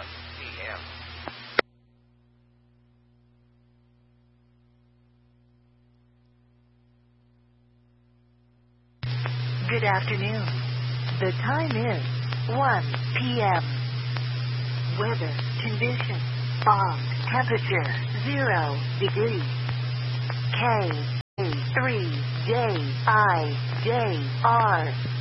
p.m. Good afternoon. The time is 1 p.m. Weather condition. Fog. Temperature 0 degrees. K3JIJR